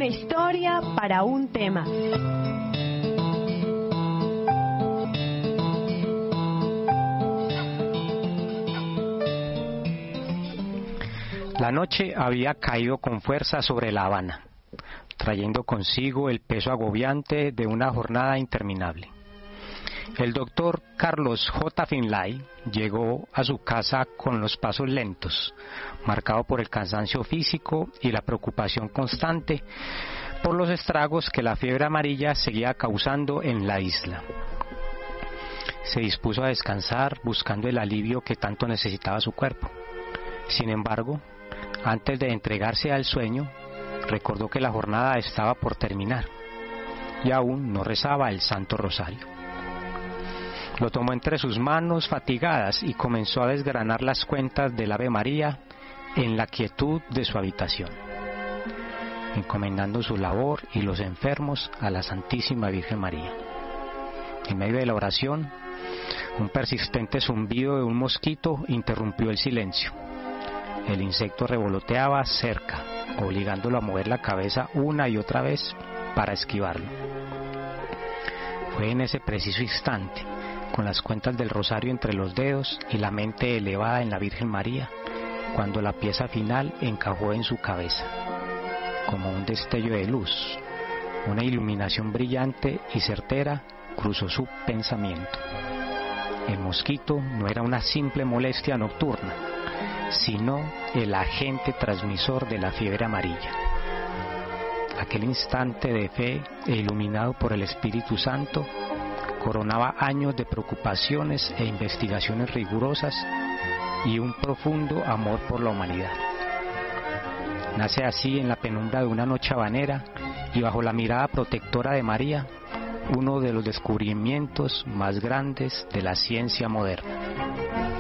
Una historia para un tema. La noche había caído con fuerza sobre La Habana, trayendo consigo el peso agobiante de una jornada interminable. El doctor Carlos J. Finlay llegó a su casa con los pasos lentos, marcado por el cansancio físico y la preocupación constante por los estragos que la fiebre amarilla seguía causando en la isla. Se dispuso a descansar buscando el alivio que tanto necesitaba su cuerpo. Sin embargo, antes de entregarse al sueño, recordó que la jornada estaba por terminar y aún no rezaba el Santo Rosario. Lo tomó entre sus manos fatigadas y comenzó a desgranar las cuentas del Ave María en la quietud de su habitación, encomendando su labor y los enfermos a la Santísima Virgen María. En medio de la oración, un persistente zumbido de un mosquito interrumpió el silencio. El insecto revoloteaba cerca, obligándolo a mover la cabeza una y otra vez para esquivarlo. Fue en ese preciso instante, con las cuentas del rosario entre los dedos y la mente elevada en la Virgen María, cuando la pieza final encajó en su cabeza, como un destello de luz. Una iluminación brillante y certera cruzó su pensamiento. El mosquito no era una simple molestia nocturna, sino el agente transmisor de la fiebre amarilla. Aquel instante de fe e iluminado por el Espíritu Santo coronaba años de preocupaciones e investigaciones rigurosas y un profundo amor por la humanidad. Nace así en la penumbra de una noche habanera y bajo la mirada protectora de María, uno de los descubrimientos más grandes de la ciencia moderna.